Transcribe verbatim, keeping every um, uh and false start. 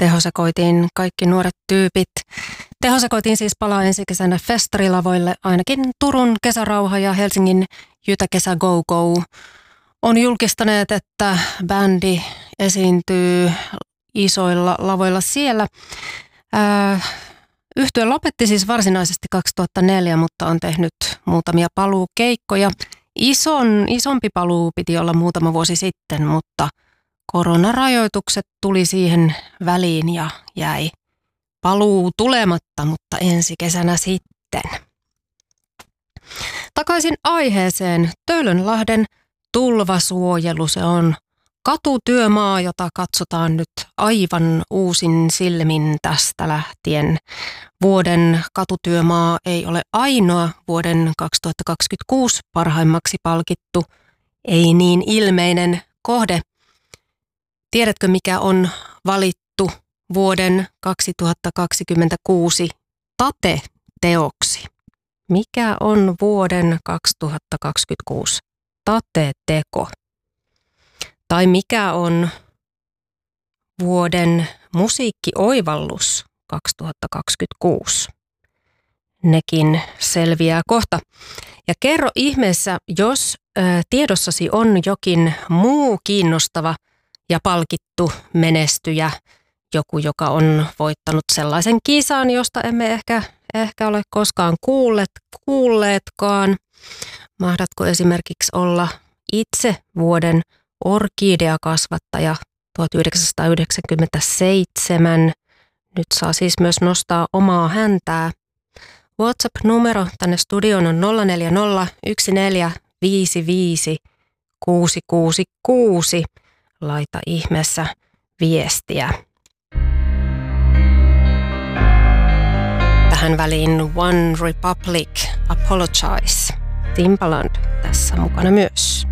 Tehosekoitiin kaikki nuoret tyypit. Tehosekoitiin siis palaa ensi kesänä festarilavoille, ainakin Turun Kesärauha ja Helsingin Jytäkesä Go Go on julkistaneet, että bändi esiintyy isoilla lavoilla siellä. Ää, Yhtye lopetti siis varsinaisesti kaksituhattaneljä, mutta on tehnyt muutamia paluukeikkoja. Ison, isompi paluu piti olla muutama vuosi sitten, mutta koronarajoitukset tuli siihen väliin ja jäi paluu tulematta, mutta ensi kesänä sitten. Takaisin aiheeseen. Töölönlahden tulvasuojelu, se on katutyömaa, jota katsotaan nyt aivan uusin silmin tästä lähtien. Vuoden katutyömaa ei ole ainoa vuoden kaksituhattakaksikymmentäkuusi parhaimmaksi palkittu, ei niin ilmeinen kohde. Tiedätkö, mikä on valittu vuoden kaksituhattakaksikymmentäkuusi tateteoksi? Mikä on vuoden kaksituhattakaksikymmentäkuusi tateteko? Tai mikä on vuoden musiikkioivallus kaksituhattakaksikymmentäkuusi? Nekin selviää kohta. Ja kerro ihmeessä, jos ä, tiedossasi on jokin muu kiinnostava ja palkittu menestyjä, joku, joka on voittanut sellaisen kisan, josta emme ehkä, ehkä ole koskaan kuulleet, kuulleetkaan. Mahdatko esimerkiksi olla itse vuoden orkideakasvattaja tuhatyhdeksänsataayhdeksänkymmentäseitsemän. Nyt saa siis myös nostaa omaa häntää. WhatsApp-numero tänne studioon on nolla neljä nolla yksi neljä viisi viisi kuusi kuusi kuusi. Laita ihmeessä viestiä. Tähän väliin One Republic, Apologize. Timbaland tässä mukana myös.